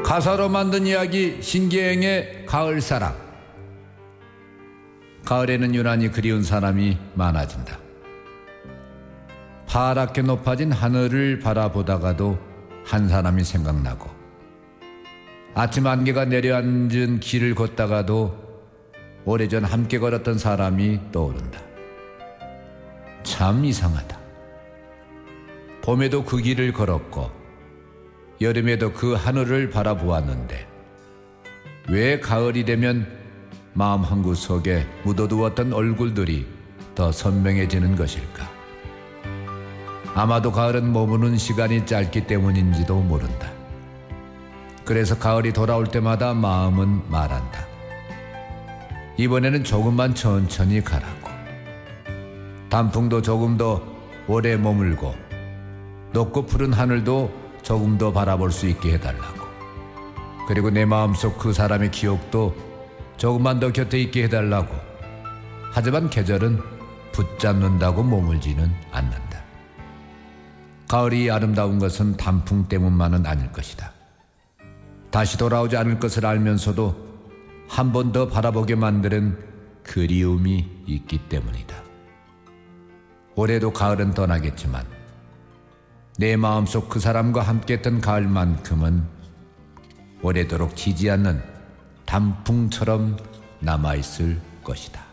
가사로 만든 이야기 신기행의 가을사랑. 가을에는 유난히 그리운 사람이 많아진다. 파랗게 높아진 하늘을 바라보다가도 한 사람이 생각나고, 아침 안개가 내려앉은 길을 걷다가도 오래전 함께 걸었던 사람이 떠오른다. 참 이상하다. 봄에도 그 길을 걸었고 여름에도 그 하늘을 바라보았는데 왜 가을이 되면 마음 한구석에 묻어두었던 얼굴들이 더 선명해지는 것일까? 아마도 가을은 머무는 시간이 짧기 때문인지도 모른다. 그래서 가을이 돌아올 때마다 마음은 말한다. 이번에는 조금만 천천히 가라고. 단풍도 조금 더 오래 머물고 높고 푸른 하늘도 조금 더 바라볼 수 있게 해달라고. 그리고 내 마음속 그 사람의 기억도 조금만 더 곁에 있게 해달라고. 하지만 계절은 붙잡는다고 머물지는 않는다. 가을이 아름다운 것은 단풍 때문만은 아닐 것이다. 다시 돌아오지 않을 것을 알면서도 한 번 더 바라보게 만드는 그리움이 있기 때문이다. 올해도 가을은 떠나겠지만 내 마음속 그 사람과 함께했던 가을만큼은 오래도록 지지 않는 단풍처럼 남아있을 것이다.